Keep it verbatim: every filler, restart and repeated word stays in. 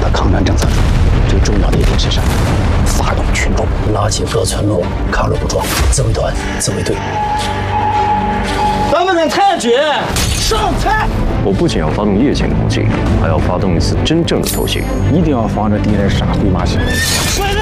的抗战政策中，最重要的一点是什么？发动群众， 拉起各村落抗日武装自卫团、自卫队。 咱们的太君上菜！ 我不仅要发动夜间的攻击，还要发动一次真正的偷袭， 一定要防止敌人杀回马枪。